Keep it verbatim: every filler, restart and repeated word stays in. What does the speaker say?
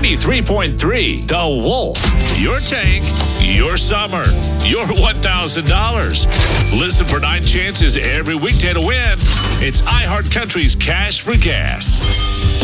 ninety-three point three The Wolf. Your tank, your summer, your one thousand dollars. Listen for nine chances every weekday to win. It's iHeart Country's Cash for Gas.